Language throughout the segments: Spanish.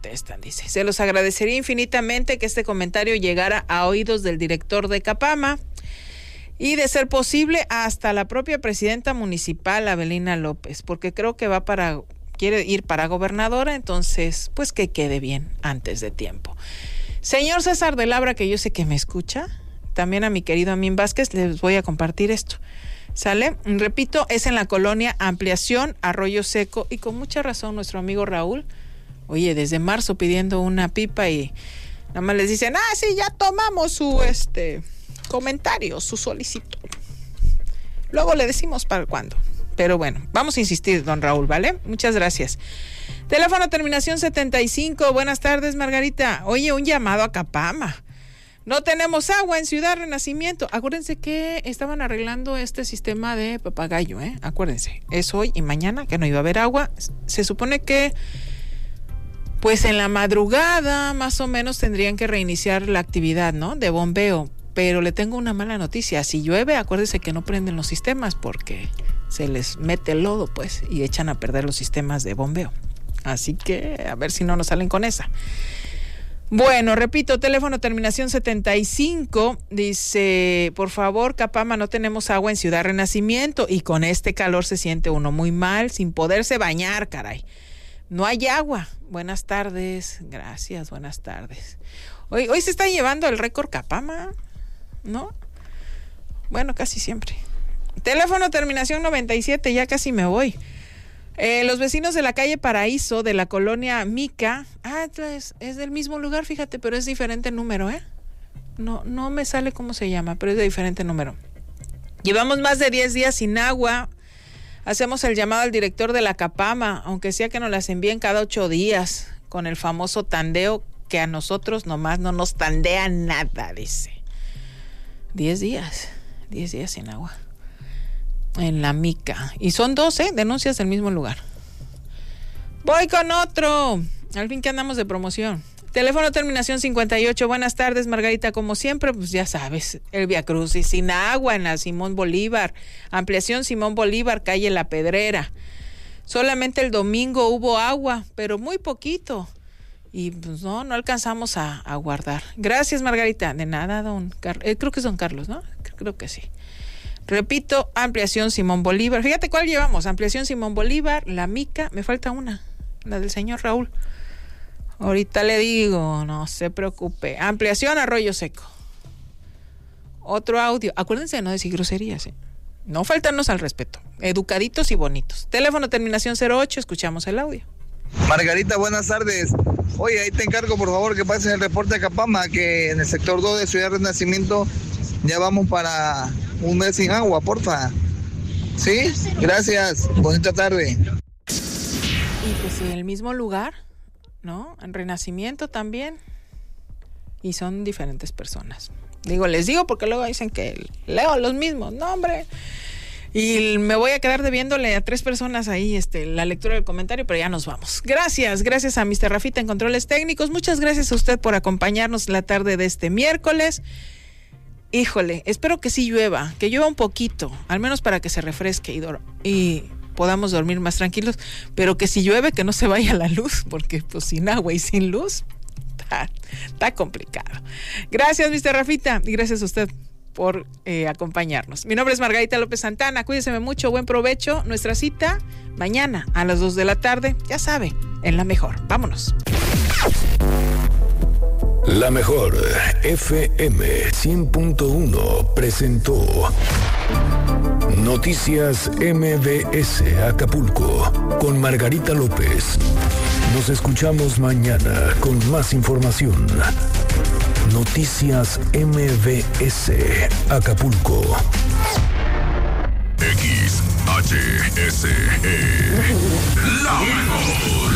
contestan, dice. Se los agradecería infinitamente que este comentario llegara a oídos del director de Capama y, de ser posible, hasta la propia presidenta municipal, Avelina López, porque creo que quiere ir para gobernadora, entonces, pues que quede bien antes de tiempo. Señor César de Labra, que yo sé que me escucha, también a mi querido Amín Vázquez, les voy a compartir esto. ¿Sale? Repito, es en la colonia Ampliación, Arroyo Seco, y con mucha razón nuestro amigo Raúl, oye, desde marzo pidiendo una pipa y nada más les dicen, sí, ya tomamos su comentario, su solicitud. Luego le decimos para cuándo. Pero bueno, vamos a insistir, don Raúl, ¿vale? Muchas gracias. Teléfono terminación 75. Buenas tardes, Margarita. Oye, un llamado a Capama. No tenemos agua en Ciudad Renacimiento. Acuérdense que estaban arreglando este sistema de papagayo, Acuérdense, es hoy y mañana que no iba a haber agua. Se supone que, pues en la madrugada, más o menos, tendrían que reiniciar la actividad, ¿no? De bombeo. Pero le tengo una mala noticia. Si llueve, acuérdense que no prenden los sistemas porque se les mete el lodo, pues, y echan a perder los sistemas de bombeo. Así que a ver si no nos salen con esa. Bueno, repito, teléfono terminación 75, dice, por favor, Capama, no tenemos agua en Ciudad Renacimiento y con este calor se siente uno muy mal, sin poderse bañar, caray. No hay agua. Buenas tardes, gracias, buenas tardes. Hoy se está llevando el récord Capama, ¿no? Bueno, casi siempre. Teléfono terminación 97, ya casi me voy. Los vecinos de la calle Paraíso, de la colonia Mica, entonces es del mismo lugar, fíjate, pero es diferente número, No me sale cómo se llama, pero es de diferente número. Llevamos más de 10 días sin agua. Hacemos el llamado al director de la Capama, aunque sea que nos las envíen cada 8 días, con el famoso tandeo, que a nosotros nomás no nos tandea nada, dice. 10 días sin agua. En la Mica. Y son 12 denuncias del mismo lugar. Voy con otro. Al fin que andamos de promoción. Teléfono terminación 58. Buenas tardes, Margarita. Como siempre, pues ya sabes, el Via Crucis sin agua en la Simón Bolívar. Ampliación Simón Bolívar, calle La Pedrera. Solamente el domingo hubo agua, pero muy poquito. Y pues no alcanzamos a guardar. Gracias, Margarita. De nada, creo que es don Carlos, ¿no? Creo que sí. Repito, Ampliación Simón Bolívar. Fíjate cuál llevamos. Ampliación Simón Bolívar, la Mica. Me falta una, la del señor Raúl. Ahorita le digo, no se preocupe. Ampliación Arroyo Seco. Otro audio. Acuérdense de no decir groserías, No faltarnos al respeto. Educaditos y bonitos. Teléfono terminación 08. Escuchamos el audio. Margarita, buenas tardes. Oye, ahí te encargo, por favor, que pases el reporte a Capama, que en el sector 2 de Ciudad Renacimiento ya vamos para un mes sin agua, porfa. ¿Sí? Gracias. Bonita tarde. Y pues en el mismo lugar, ¿no? En Renacimiento también. Y son diferentes personas. Les digo porque luego dicen que leo los mismos. No, hombre. Y me voy a quedar debiéndole a 3 personas ahí la lectura del comentario, pero ya nos vamos. Gracias a Mr. Rafita en Controles Técnicos. Muchas gracias a usted por acompañarnos la tarde de este miércoles. Híjole, espero que sí llueva, que llueva un poquito, al menos para que se refresque y podamos dormir más tranquilos, pero que si llueve que no se vaya la luz, porque pues sin agua y sin luz está complicado. Gracias, Mr. Rafita, y gracias a usted por acompañarnos. Mi nombre es Margarita López Santana, cuídese mucho, buen provecho. Nuestra cita mañana a las 2 de la tarde, ya sabe, en La Mejor. Vámonos. La Mejor FM 100.1 presentó Noticias MBS Acapulco con Margarita López. Nos escuchamos mañana con más información. Noticias MBS Acapulco. XHSE. La mejor.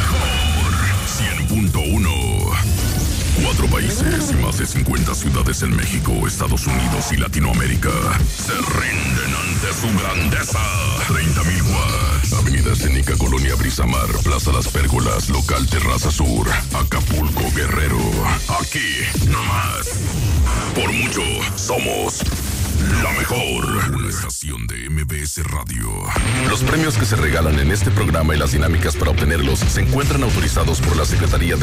100.1. 4 países y más de 50 ciudades en México, Estados Unidos y Latinoamérica se rinden ante su grandeza. 30,000 watts. Avenida Escénica, Colonia Brisamar, Plaza Las Pérgolas, Local Terraza Sur, Acapulco, Guerrero. Aquí, nomás. Por mucho, somos La mejor. Una estación de MBS Radio. Los premios que se regalan en este programa y las dinámicas para obtenerlos se encuentran autorizados por la Secretaría de